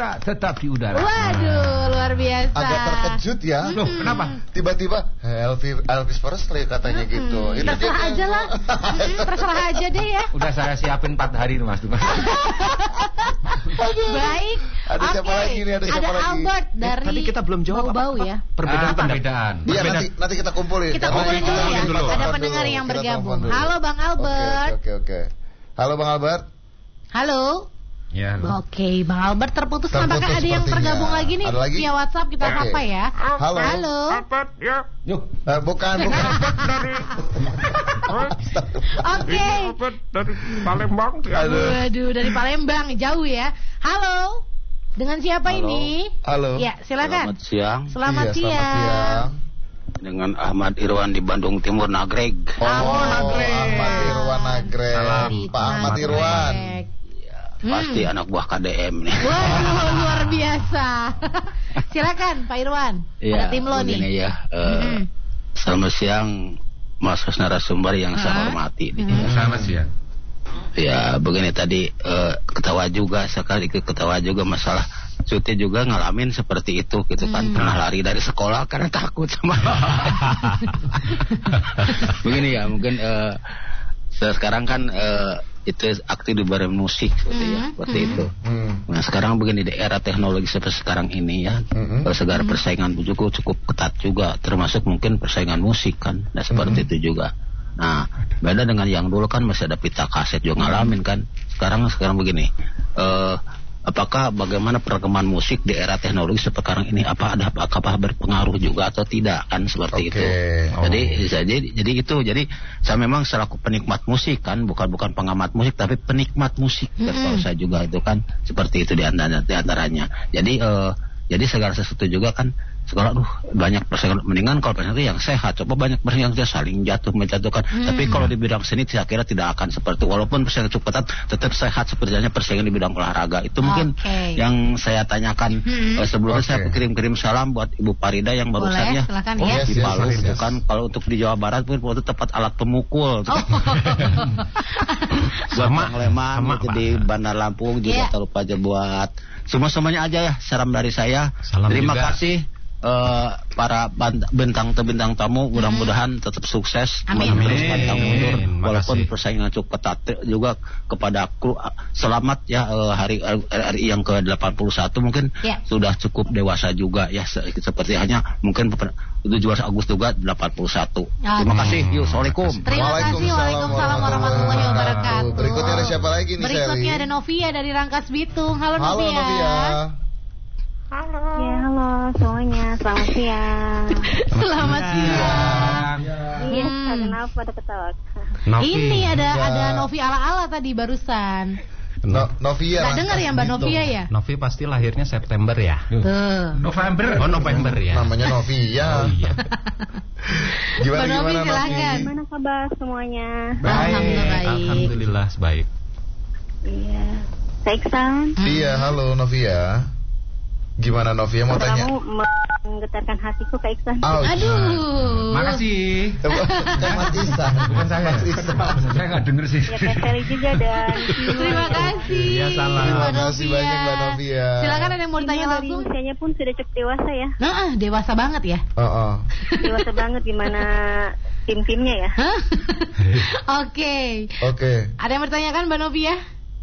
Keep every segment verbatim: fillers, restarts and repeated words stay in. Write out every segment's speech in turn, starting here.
suara tetap di udara. Waduh, luar biasa. Agak terkejut ya. Loh, kenapa? Tiba-tiba Elvis, Elvis Presley katanya hmm. gitu. Ini terserah aja lah. Terserah aja deh ya. Udah saya siapin empat hari nih Mas Dumas. Baik. Ada okay. siapa lagi nih? Ada siapa ada lagi? Albert dari. Tadi kita belum jawab bau-bau apa, apa, ya. Perbedaan ah, perbedaan. Iya nanti nanti kita kumpulin. Kita kumpulin dulu ya. dulu. Ada pendengar yang bergabung. Halo Bang Albert. Oke oke oke. Halo Bang Albert. Halo. Ya, halo. Oke, Bang Albert terputus. terputus Apakah ada yang tergabung lagi nih lagi? via WhatsApp kita okay. sapa ya? Halo. Halo. Albert ya. Yuk. Uh, bukan bukan. dari Oke. Albert dari Palembang. Waduh, dari Palembang jauh ya. Halo. Dengan siapa Halo. ini? Halo. Ya, silakan. Selamat siang. Selamat iya, siang. Selamat siang. Dengan Ahmad Irwan di Bandung Timur Nagreg. Oh, Oh, Nagreg. Ahmad Irwan Nagreg. Salam. Pak Ahmad Irwan. Ya, pasti anak buah K D M nih. Waduh, luar biasa. Silakan Pak Irwan. Ya, Ada tim lo nih. begini ya. Uh, Hmm. Selamat siang Mas narasumber yang saya Ah. hormati. Hmm. Selamat siang. Ya begini tadi uh, ketawa juga sekali ikut ketawa juga masalah cuti juga ngalamin seperti itu gitu kan Hmm. pernah lari dari sekolah karena takut sama begini ya mungkin uh, sekarang kan uh, itu aktif di bareng musik seperti ya Hmm. seperti Hmm. itu. Hmm. Nah sekarang begini di era teknologi seperti sekarang ini ya Hmm. segala persaingan juga cukup ketat juga termasuk mungkin persaingan musik kan nah seperti Hmm. itu juga. Nah beda dengan yang dulu kan masih ada pita kaset juga ngalamin kan sekarang sekarang begini uh, apakah bagaimana perkembangan musik di era teknologi sekarang ini apa ada apakah berpengaruh juga atau tidak kan seperti Oke. itu. Oh. Jadi jadi jadi itu jadi saya memang selaku penikmat musik kan bukan bukan pengamat musik tapi penikmat musik Mm-hmm. kalau saya juga itu kan seperti itu di antara di antaranya. Jadi uh, jadi segala sesuatu juga kan sekarang aduh banyak persaingan mendingan kalau persaingan itu yang sehat coba banyak persaingan yang saling jatuh menjatuhkan Hmm. tapi kalau di bidang seni saya kira tidak akan seperti walaupun persaingan cukup ketat tetap sehat sepertinya persaingan di bidang olahraga itu mungkin Oke. yang saya tanyakan Hmm. eh, sebelumnya Oke. saya kirim-kirim salam buat Ibu Parida yang barusan Boleh, ya silakan oh, ya. di Yes, Palu yes, yes. kan kalau untuk di Jawa Barat mungkin waktu tepat alat pemukul Oh. buat Sama, Bang Leman sama, gitu Pak. di Bandar Lampung juga Iya. tak lupa aja buat semua-semuanya aja ya salam dari saya. Salam Terima juga. kasih eh, para ban- bintang bintang tamu mudah-mudahan tetap sukses Amin. terus Amin. pantang mundur Makasih. walaupun persaingan cukup ketat juga kepada kru selamat ya eh, hari R I yang ke delapan puluh satu mungkin Ya. sudah cukup dewasa juga ya se- seperti hanya mungkin tujuh belas Agustus juga delapan puluh satu. Terima Oke. kasih. Yuk, assalamualaikum. Terima kasih. Waalaikumsalam warahmatullahi wabarakatuh. Berikutnya ada siapa lagi nih Berikutnya ada Sally? Novia dari Rangkas Bitung. Halo, Halo Novia. Novia. Halo. Ya, halo semuanya, selamat siang. Selamat siang. Iya, Hmm. kenapa ada ketawa? Novi. Ini ada Ya. ada Novi ala-ala tadi barusan. No, Novia. Nggak dengar ya Mbak Rangkas Novia Bitung. ya? Novi pasti lahirnya September ya. Tuh. November. Oh November ya. Namanya Novia. Oh iya. Gimana Mbak Novi, gimana silakan. Gimana kabar semuanya? Alhamdulillah baik. Alhamdulillah baik. Iya. Saya Iksan. Iya, halo Novia. Gimana Novia mau tanya? Kamu menggetarkan hatiku Kak Iksan. Ouch. Aduh. Makasih. Bukan Mas Ihsan. Bukan saya. Mas Ihsan. Saya nggak denger sih. Ya Kak Sally juga dan Terima kasih. Iya, salam. Terima Mbak kasih Novia. banyak Mbak Novia. Silakan ada yang mau ditanya Ini langsung. usianya pun sudah cukup dewasa ya. Nah, ah, dewasa banget ya. Oh, oh. Dewasa banget gimana tim-timnya ya. Hah? Oke. Oke. Ada yang bertanyakan Mbak Novia?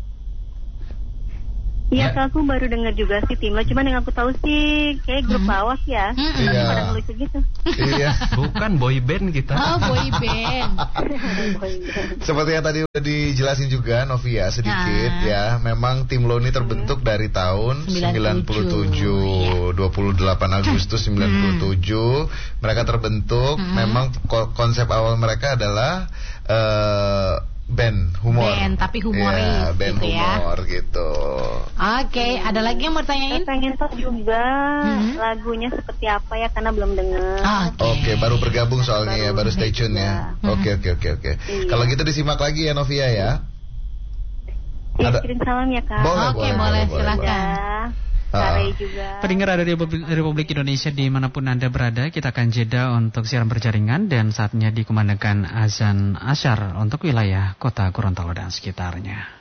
Iya, Ya. Kak, aku baru dengar juga sih tim lo, cuman yang aku tahu sih kayak grup Hmm. lawas ya. Hmm. Iya. Pada ngelucu gitu. Iya. Bukan boy band kita. Oh, boy band. Seperti yang tadi udah dijelasin juga Novia sedikit Nah. ya. Memang tim lo ini terbentuk dari tahun sembilan puluh tujuh, Iya. dua puluh delapan Agustus sembilan puluh tujuh mereka terbentuk. Hmm. Memang ko- konsep awal mereka adalah eh, band humor. Band, tapi humoris Iya, band gitu ya. humor gitu. Oke, ada lagi yang mau Saya tanyain? pengen tahu juga Hmm. lagunya seperti apa ya karena belum dengar. Oke. Oke, baru bergabung soalnya ya, baru stay tune ya. Hmm. Oke, oke, oke, oke. Iya. Kalau gitu disimak lagi ya Novia ya. Ya, Ada- kirim salam ya Kak. Boleh, Oke, boleh, boleh, boleh, silakan. Ya. Ah. Kare juga. Pendengar dari Republik, Republik Indonesia dimanapun Anda berada, kita akan jeda untuk siaran berjaringan dan saatnya dikumandangkan azan asyar untuk wilayah kota Gorontalo dan sekitarnya.